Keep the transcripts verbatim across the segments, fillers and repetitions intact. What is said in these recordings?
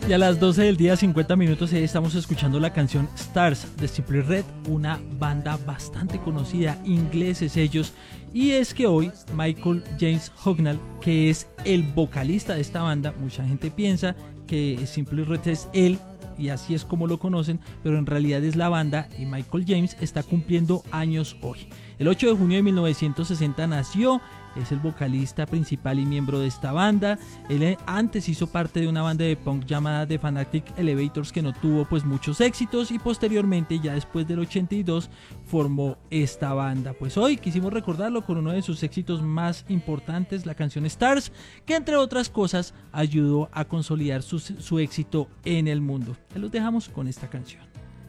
Y a las doce del día, cincuenta minutos, eh, estamos escuchando la canción Stars de Simply Red, una banda bastante conocida, ingleses ellos. Y es que hoy Michael James Hucknall, que es el vocalista de esta banda, mucha gente piensa que Simply Red es él, y así es como lo conocen, pero en realidad es la banda, y Michael James está cumpliendo años hoy. El ocho de junio de mil novecientos sesenta nació, es el vocalista principal y miembro de esta banda. Él antes hizo parte de una banda de punk llamada The Fanatic Elevators, que no tuvo pues muchos éxitos, y posteriormente, ya después del ochenta y dos, formó esta banda. Pues hoy quisimos recordarlo con uno de sus éxitos más importantes, la canción Stars, que entre otras cosas ayudó a consolidar su, su éxito en el mundo. Y los dejamos con esta canción.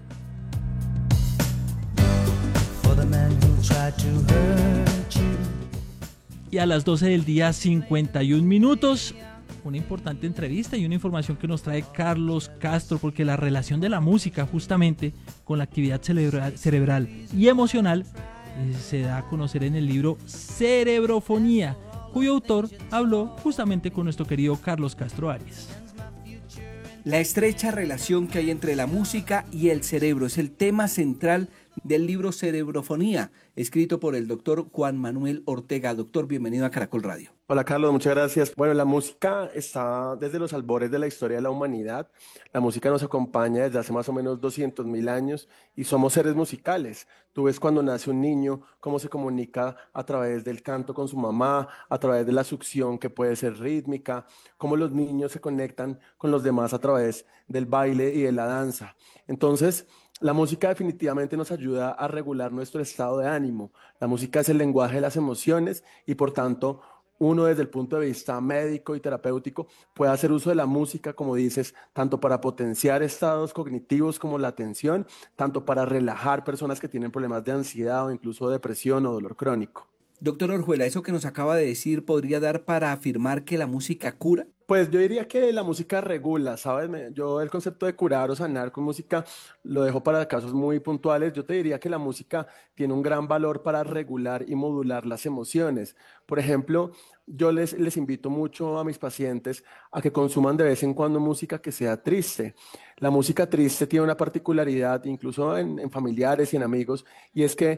For the man who tried to hurt you. Y a las doce del día, cincuenta y un minutos, una importante entrevista y una información que nos trae Carlos Castro, porque la relación de la música justamente con la actividad cerebral, cerebral y emocional eh, se da a conocer en el libro Cerebrofonía, cuyo autor habló justamente con nuestro querido Carlos Castro Arias. La estrecha relación que hay entre la música y el cerebro es el tema central del libro Cerebrofonía, escrito por el doctor Juan Manuel Ortega. Doctor, bienvenido a Caracol Radio. Hola Carlos, muchas gracias. Bueno, la música está desde los albores de la historia de la humanidad. La música nos acompaña desde hace más o menos doscientos mil años y somos seres musicales. Tú ves cuando nace un niño cómo se comunica a través del canto con su mamá, a través de la succión que puede ser rítmica, cómo los niños se conectan con los demás a través del baile y de la danza. Entonces, la música definitivamente nos ayuda a regular nuestro estado de ánimo. La música es el lenguaje de las emociones y por tanto uno desde el punto de vista médico y terapéutico puede hacer uso de la música, como dices, tanto para potenciar estados cognitivos como la atención, tanto para relajar personas que tienen problemas de ansiedad o incluso depresión o dolor crónico. Doctor Orjuela, ¿eso que nos acaba de decir podría dar para afirmar que la música cura? Pues yo diría que la música regula, ¿sabes? Yo el concepto de curar o sanar con música lo dejo para casos muy puntuales. Yo te diría que la música tiene un gran valor para regular y modular las emociones. Por ejemplo, yo les, les invito mucho a mis pacientes a que consuman de vez en cuando música que sea triste. La música triste tiene una particularidad, incluso en, en familiares y en amigos, y es que